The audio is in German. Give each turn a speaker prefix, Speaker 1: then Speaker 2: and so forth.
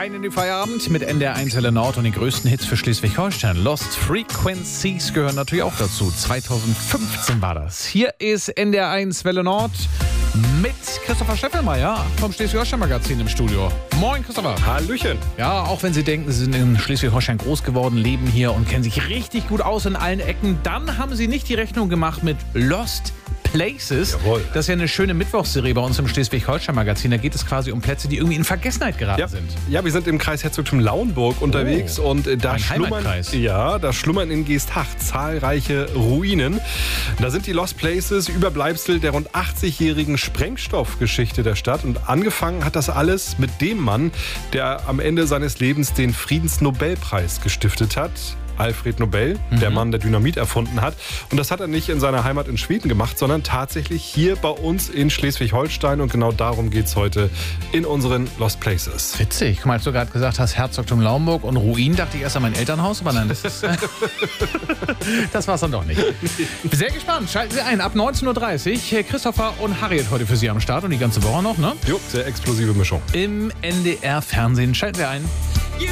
Speaker 1: Rein in die Feierabend mit NDR1 Welle Nord und den größten Hits für Schleswig-Holstein. Lost Frequencies gehören natürlich auch dazu. 2015 war das. Hier ist NDR1 Welle Nord mit Christopher Steffelmeier vom Schleswig-Holstein-Magazin im Studio. Moin, Christopher.
Speaker 2: Hallöchen.
Speaker 1: Ja, auch wenn Sie denken, Sie sind in Schleswig-Holstein groß geworden, leben hier und kennen sich richtig gut aus in allen Ecken, dann haben Sie nicht die Rechnung gemacht mit Lost Places.
Speaker 2: Jawohl.
Speaker 1: Das ist ja eine schöne Mittwochsserie bei uns im Schleswig-Holstein-Magazin. Da geht es quasi um Plätze, die irgendwie in Vergessenheit geraten sind.
Speaker 2: Ja, wir sind im Kreis Herzogtum Lauenburg unterwegs und da schlummern in Geesthacht zahlreiche Ruinen. Da sind die Lost Places, Überbleibsel der rund 80-jährigen Sprengstoffgeschichte der Stadt. Und angefangen hat das alles mit dem Mann, der am Ende seines Lebens den Friedensnobelpreis gestiftet hat. Alfred Nobel, der Mann, der Dynamit erfunden hat. Und das hat er nicht in seiner Heimat in Schweden gemacht, sondern tatsächlich hier bei uns in Schleswig-Holstein. Und genau darum geht es heute in unseren Lost Places.
Speaker 1: Witzig. Guck mal, als du gerade gesagt hast, Herzogtum Lauenburg und Ruin, dachte ich erst an mein Elternhaus, aber nein, das war es dann doch nicht. Sehr gespannt. Schalten Sie ein ab 19.30 Uhr. Christopher und Harriet heute für Sie am Start und die ganze Woche noch, ne?
Speaker 2: Jo, sehr explosive Mischung.
Speaker 1: Im NDR-Fernsehen. Schalten Sie ein.